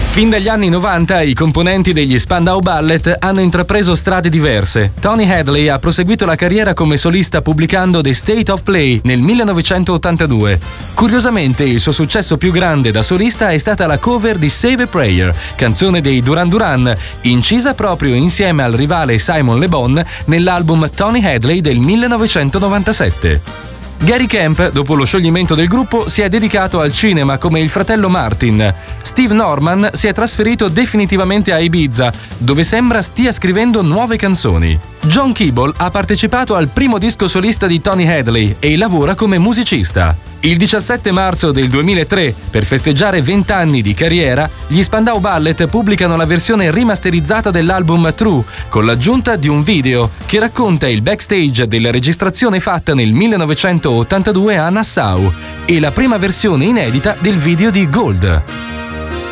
Fin dagli anni 90 i componenti degli Spandau Ballet hanno intrapreso strade diverse. Tony Hadley ha proseguito la carriera come solista pubblicando The State of Play nel 1982. Curiosamente il suo successo più grande da solista è stata la cover di Save a Prayer, canzone dei Duran Duran, incisa proprio insieme al rivale Simon Le Bon nell'album Tony Hadley del 1997. Gary Kemp, dopo lo scioglimento del gruppo, si è dedicato al cinema come il fratello Martin. Steve Norman si è trasferito definitivamente a Ibiza, dove sembra stia scrivendo nuove canzoni. John Keeble ha partecipato al primo disco solista di Tony Hadley e lavora come musicista. Il 17 marzo del 2003, per festeggiare 20 anni di carriera, gli Spandau Ballet pubblicano la versione rimasterizzata dell'album True, con l'aggiunta di un video che racconta il backstage della registrazione fatta nel 1982 a Nassau e la prima versione inedita del video di Gold.